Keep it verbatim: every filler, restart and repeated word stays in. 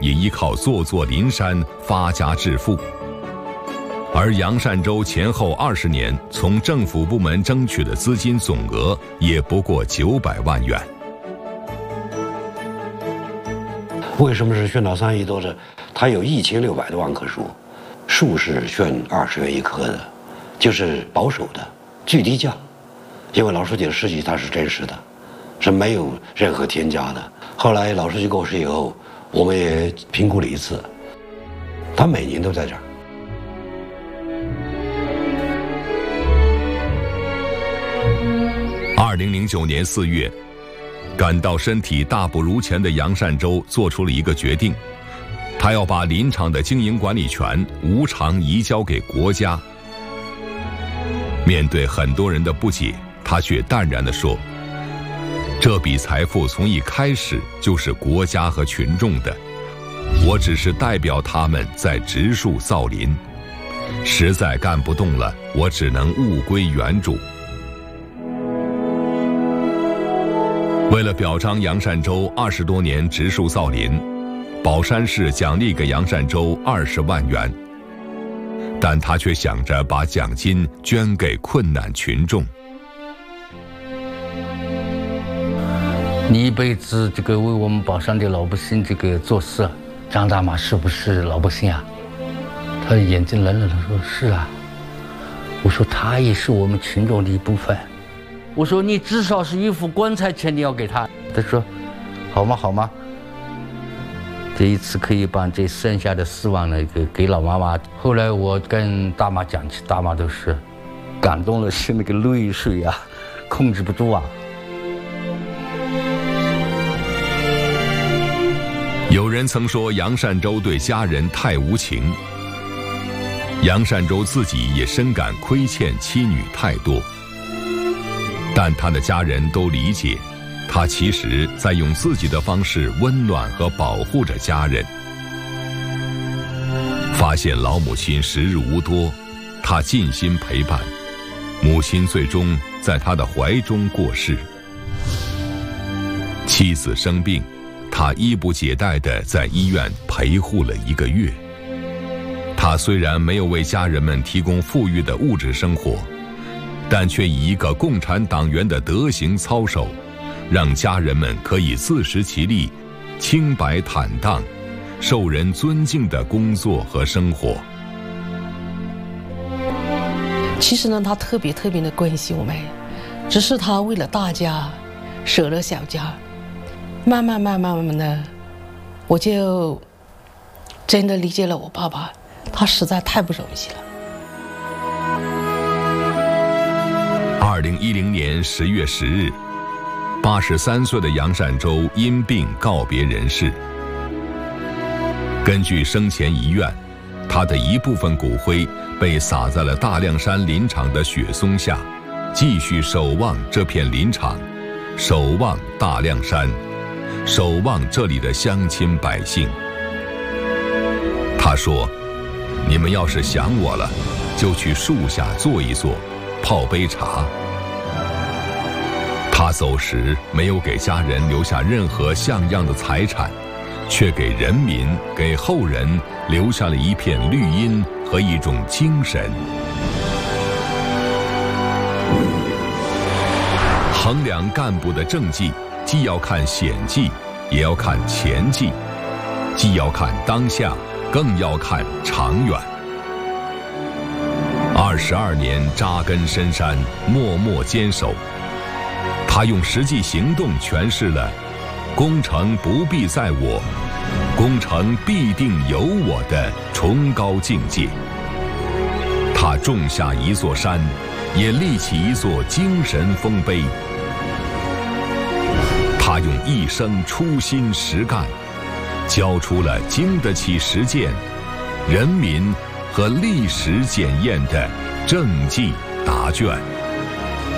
也依靠座座临山发家致富。而杨善洲前后二十年从政府部门争取的资金总额也不过九百万元。 为什么是选到三亿多的？它有一千六百多万棵树，树是选二十元一棵的，就是保守的最低价。因为老书记的事迹它是真实的，是没有任何添加的。后来老书记过世以后，我们也评估了一次，他每年都在这儿。 二零零九年四月，感到身体大不如前的杨善洲做出了一个决定，他要把林场的经营管理权无偿移交给国家。面对很多人的不解，他却淡然地说：“这笔财富从一开始就是国家和群众的，我只是代表他们在植树造林，实在干不动了，我只能物归原主。”为了表彰杨善洲二十多年植树造林，宝山市奖励给杨善洲二十万元，但他却想着把奖金捐给困难群众。 你一辈子这个为我们宝山的老百姓这个做事，张大妈是不是老百姓啊？他眼睛冷冷地说：“是啊。”我说：“他也是我们群众的一部分。”我说：“你至少是一副棺材钱你要给他。”他说：“好吗好吗，这一次可以把这剩下的四万呢给给老妈妈。”后来我跟大妈讲起，大妈都是感动了，是那个泪水啊，控制不住啊。 有人曾说杨善洲对家人太无情，杨善洲自己也深感亏欠妻女太多，但他的家人都理解，他其实在用自己的方式温暖和保护着家人。发现老母亲时日无多，他尽心陪伴，母亲最终在他的怀中过世。妻子生病，他衣不解带地在医院陪护了一个月。他虽然没有为家人们提供富裕的物质生活，但却以一个共产党员的德行操守，让家人们可以自食其力，清白坦荡，受人尊敬的工作和生活。 其实呢，他特别特别的关心我们，只是他为了大家舍了小家。慢慢慢慢慢慢的，我就真的理解了我爸爸，他实在太不容易了。 二零一零年十月十日，八十三岁的杨善洲因病告别人世。根据生前遗愿，他的一部分骨灰被撒在了大凉山林场的雪松下，继续守望这片林场，守望大凉山，守望这里的乡亲百姓。他说：“你们要是想我了，就去树下坐一坐，泡杯茶。”他走时没有给家人留下任何像样的财产，却给人民、给后人留下了一片绿荫和一种精神。衡量干部的政绩，既要看显绩，也要看前绩；既要看当下，更要看长远。二十二年扎根深山，默默坚守，他用实际行动诠释了工程不必在我，工程必定有我的崇高境界。他种下一座山，也立起一座精神丰碑。他用一生初心实干，交出了经得起实践、人民和历史检验的政绩答卷。